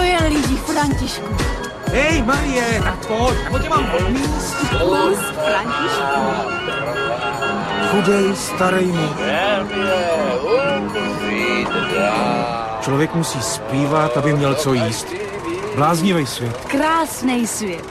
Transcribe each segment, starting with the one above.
je lidí, Františku. Hej, Marie, tak pojď, nebo tě mám podmíst. Plus, Františku. Chudej, starý muž. Člověk musí zpívat, aby měl co jíst. Bláznivý svět. Krásnej svět.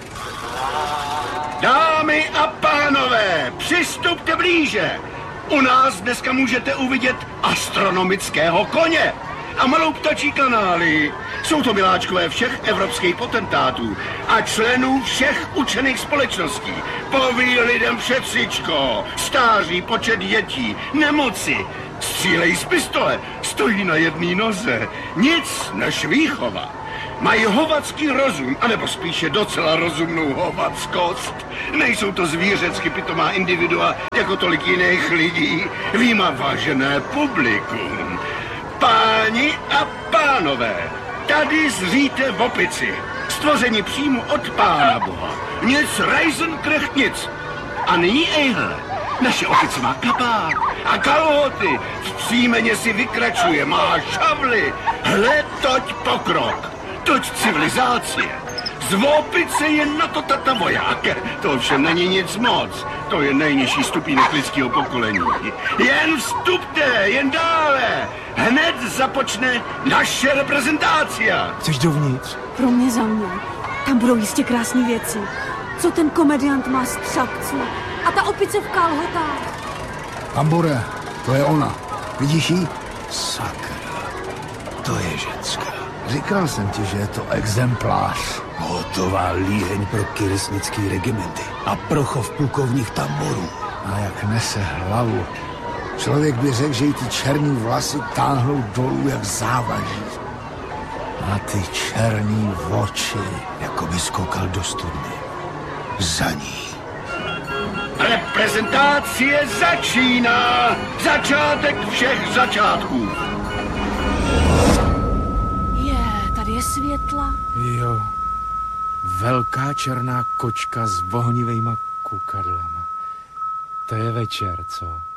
Dámy a pánové, přistupte blíže. U nás dneska můžete uvidět astronomického koně a malou ptačí kanály. Jsou to miláčkové všech evropských potentátů a členů všech učených společností. Poví lidem všetřičko, stáří počet dětí, nemoci, střílej z pistole, stojí na jedné noze, nic než výchova. Mají hovadský rozum, anebo spíše docela rozumnou hovadskost. Nejsou to zvířecky pitomá individua, jako tolik jiných lidí. Výjima vážené publikum. Páni a pánové, tady zříte v opici. Stvoření přímo od Pána Boha. Nic rajzenkrecht nic. A nyní ejhle. Naše opice má kabát a kalhoty. V příjmeně si vykračuje, má šavly. Hle, toť pokrok. Toť civilizácie. Z opice je na to tata voják. To ovšem není nic moc. To je nejnižší stupínek lidského pokolení. Jen vstupte, jen dále. Hned započne naše reprezentácia. Chceš dovnitř? Pro mě za mě. Tam budou jistě krásné věci. Co ten komediant má z třapců? A ta opice v kalhotách. Tambore, to je ona. Vidíš jí? Sakra, to je ženská. Říkal jsem ti, že je to exemplář. Hotová líheň pro kyresnický regimenty a pro chov plukovních tamborů. A jak nese hlavu. Člověk by řekl, že jí ty černý vlasy táhnou dolů jak závaží. A ty černý oči, Jako by skoukal do studny. Za ní. Reprezentácie začíná. Začátek všech začátků. Tady je světla. Jo. Velká černá kočka s vohnivejma kukadlama. To je večer, co?